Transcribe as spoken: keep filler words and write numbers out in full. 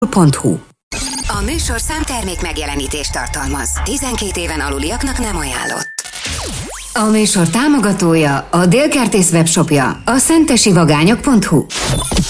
pont hu. A műsor számtermék megjelenítést tartalmaz. tizenkét éven aluliaknak nem ajánlott. A műsor támogatója, a Dél Kertész webshopja, a szentesi vagányok pont hu.